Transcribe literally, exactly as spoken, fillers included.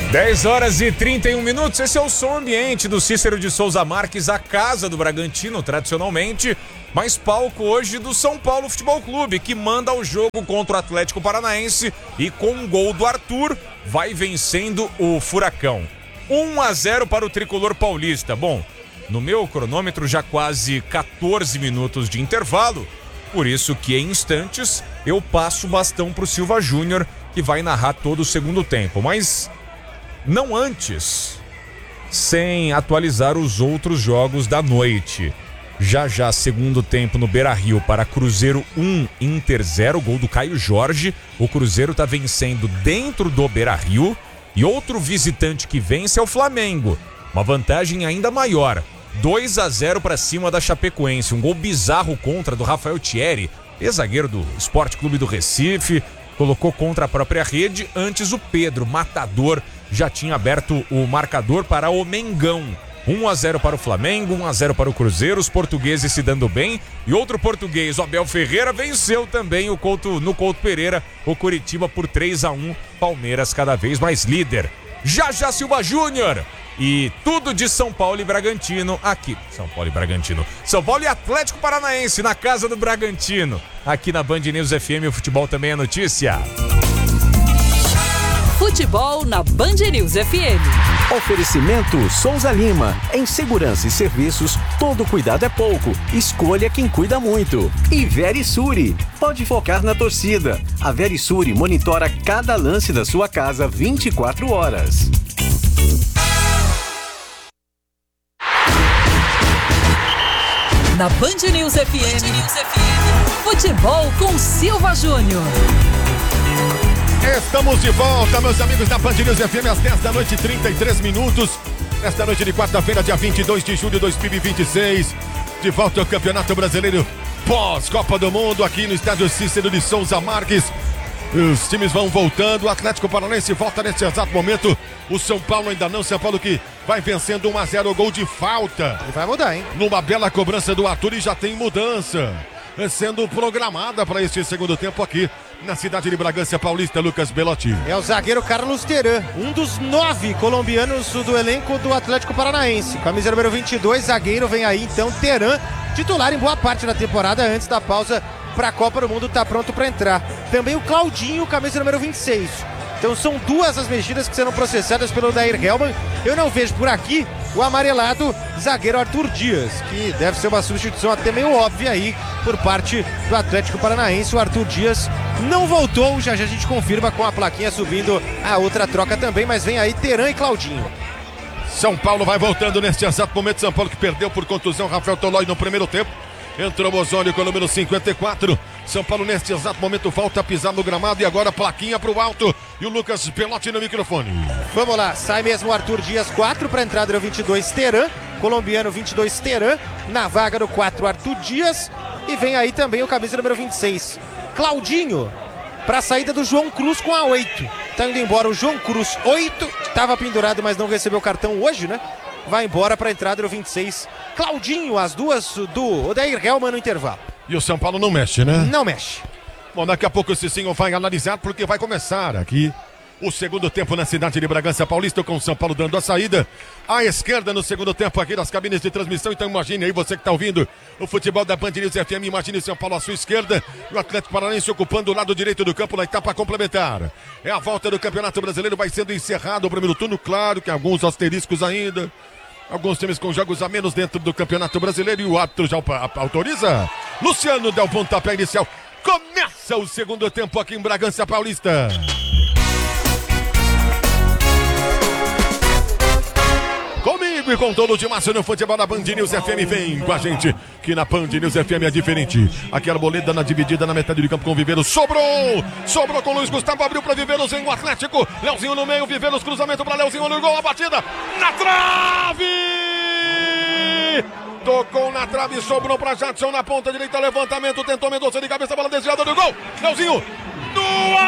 dez horas e trinta e um minutos, esse é o som ambiente do Cícero de Souza Marques, a casa do Bragantino, tradicionalmente, mas palco hoje do São Paulo Futebol Clube, que manda o jogo contra o Atlético Paranaense e com um gol do Arthur, vai vencendo o Furacão. um a zero para o tricolor paulista. Bom, no meu cronômetro já quase quatorze minutos de intervalo, por isso que em instantes eu passo o bastão para o Silva Júnior, que vai narrar todo o segundo tempo, mas não antes, sem atualizar os outros jogos da noite. Já já, segundo tempo no Beira-Rio para Cruzeiro um, Inter zero, gol do Caio Jorge. O Cruzeiro tá vencendo dentro do Beira-Rio. E outro visitante que vence é o Flamengo. Uma vantagem ainda maior. dois a zero para cima da Chapecoense. Um gol bizarro contra do Rafael Thierry, ex-zagueiro do Sport Clube do Recife. Colocou contra a própria rede. Antes o Pedro, matador, já tinha aberto o marcador para o Mengão. um a zero para o Flamengo, um a zero para o Cruzeiro, os portugueses se dando bem. E outro português, o Abel Ferreira, venceu também o Couto, no Couto Pereira, o Coritiba por três a um. Palmeiras cada vez mais líder. Já já Silva Júnior. E tudo de São Paulo e Bragantino aqui. São Paulo e Bragantino. São Paulo e Atlético Paranaense na casa do Bragantino. Aqui na Band News F M, o futebol também é notícia. Futebol na Band News F M. Oferecimento Souza Lima. Em segurança e serviços, todo cuidado é pouco. Escolha quem cuida muito. E Verisure. Pode focar na torcida. A Verisure monitora cada lance da sua casa vinte e quatro horas. Na Band News F M, Band News F M. Futebol com Silva Júnior. Estamos de volta, meus amigos da Band News F M, às dez da noite, trinta e três minutos. Nesta noite de quarta-feira, dia vinte e dois de julho de dois mil e vinte e seis. De volta ao Campeonato Brasileiro pós-Copa do Mundo, aqui no estádio Cícero de Souza Marques. Os times vão voltando, o Atlético Paranaense volta nesse exato momento. O São Paulo ainda não, São Paulo que vai vencendo um a zero, gol de falta. E vai mudar, hein? Numa bela cobrança do Arthur e já tem mudança sendo programada para este segundo tempo aqui na cidade de Bragança Paulista. Lucas Belotti. É o zagueiro Carlos Teran, um dos nove colombianos do elenco do Atlético Paranaense. Camisa número vinte e dois, zagueiro, vem aí então Teran, titular em boa parte da temporada antes da pausa para a Copa do Mundo, tá pronto para entrar. Também o Claudinho, camisa número vinte e seis. Então são duas as mexidas que serão processadas pelo Dair Helman. Eu não vejo por aqui o amarelado zagueiro Arthur Dias, que deve ser uma substituição até meio óbvia aí por parte do Atlético Paranaense. O Arthur Dias não voltou, já já a gente confirma com a plaquinha subindo a outra troca também, mas vem aí Teran e Claudinho. São Paulo vai voltando neste exato momento. São Paulo que perdeu por contusão Rafael Tolói no primeiro tempo. Entrou o Osório com o número cinquenta e quatro. São Paulo neste exato momento volta a pisar no gramado e agora plaquinha pro alto. E o Lucas Belotti no microfone. Vamos lá, sai mesmo o Arthur Dias, quatro para a entrada do vinte e dois Teran. Colombiano vinte e dois Teran. Na vaga do quatro Arthur Dias. E vem aí também o camisa número vinte e seis Claudinho, para a saída do João Cruz com a oito. Tá indo embora o João Cruz, oito. Tava pendurado, mas não recebeu cartão hoje, né? Vai embora para a entrada do vinte e seis Claudinho, as duas do Odair Helman no intervalo. E o São Paulo não mexe, né? Não mexe. Bom, daqui a pouco o Cicinho vai analisar, porque vai começar aqui o segundo tempo na cidade de Bragança Paulista, com o São Paulo dando a saída à esquerda no segundo tempo aqui das cabines de transmissão. Então imagine aí, você que está ouvindo o futebol da Band News F M, imagine São Paulo à sua esquerda e o Atlético Paranaense ocupando o lado direito do campo na etapa complementar. É a volta do Campeonato Brasileiro, vai sendo encerrado o primeiro turno, claro que alguns asteriscos ainda. Alguns times com jogos a menos dentro do Campeonato Brasileiro e o árbitro já autoriza. Luciano deu o pontapé inicial. Começa o segundo tempo aqui em Bragança Paulista. Comigo e com todo o Timaço no futebol da Band News F M. Vem com a gente, que na Band News F M é diferente. Aqui a Arboleda na dividida na metade do campo com o Viveiros. Sobrou! Sobrou com o Luiz Gustavo, abriu para Viveiros em o Atlético. Leozinho no meio, Viveiros, cruzamento para Leozinho no gol, a batida na trave! Tocou na trave, sobrou para Jadson na ponta direita, levantamento, tentou Mendonça de cabeça, bola desviada do gol. Leozinho, do